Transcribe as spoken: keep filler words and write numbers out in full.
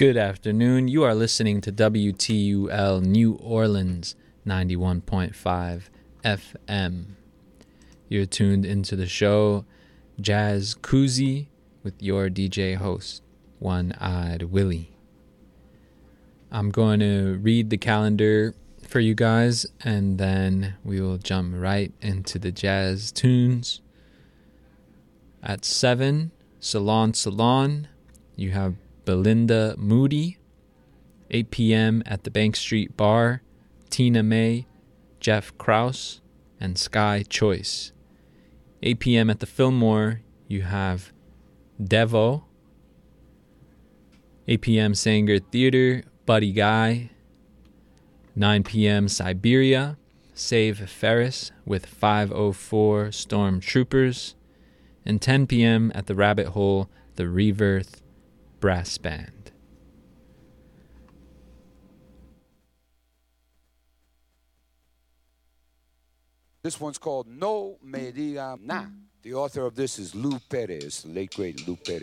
Good afternoon. You are listening to W T U L New Orleans ninety-one point five F M. You're tuned into the show Jazz Koozie with your D J host, One-Eyed Willie. I'm going to read the calendar for you guys, and then we will jump right into the jazz tunes. At seven, Salon Salon, you have Belinda Moody. eight p.m. at the Bank Street Bar, Tina May, Jeff Krause, and Sky Choice. eight p.m. at the Fillmore, you have Devo. eight p.m. Sanger Theater, Buddy Guy. nine p.m. Siberia, Save Ferris with five oh four Stormtroopers. And ten p.m. at the Rabbit Hole, the Reverth Brass Band. This one's called No Me Diga Na. The author of this is Lou Perez, the late great Lou Perez.